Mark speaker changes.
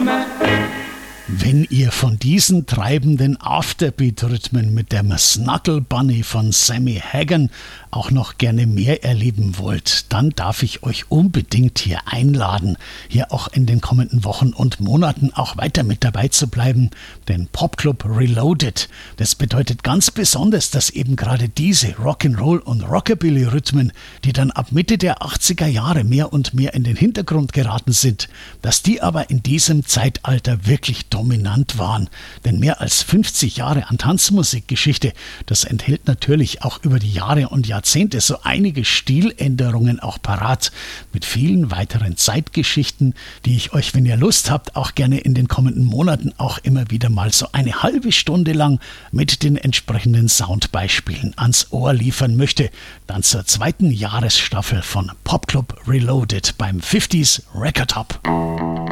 Speaker 1: Wenn ihr von diesen treibenden Afterbeat-Rhythmen mit dem Snuggle Bunny von Sammy Hagan auch noch gerne mehr erleben wollt, dann darf ich euch unbedingt hier einladen, hier auch in den kommenden Wochen und Monaten auch weiter mit dabei zu bleiben, denn Popclub Reloaded, das bedeutet ganz besonders, dass eben gerade diese Rock'n'Roll und Rockabilly-Rhythmen, die dann ab Mitte der 80er Jahre mehr und mehr in den Hintergrund geraten sind, dass die aber in diesem Zeitalter wirklich dominant waren. Denn mehr als 50 Jahre an Tanzmusikgeschichte, das enthält natürlich auch über die Jahre und Jahrzehnte so einige Stiländerungen auch parat, mit vielen weiteren Zeitgeschichten, die ich euch, wenn ihr Lust habt, auch gerne in den kommenden Monaten auch immer wieder mal so eine halbe Stunde lang mit den entsprechenden Soundbeispielen ans Ohr liefern möchte. Dann zur 2. Jahresstaffel von Popclub Reloaded beim 50s Record Hop.